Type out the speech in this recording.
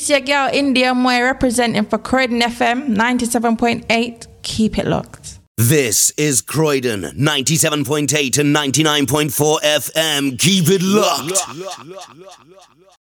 It's your girl India Moy representing for Croydon FM 97.8. Keep it locked. This is Croydon 97.8 and 99.4 FM. Keep it locked.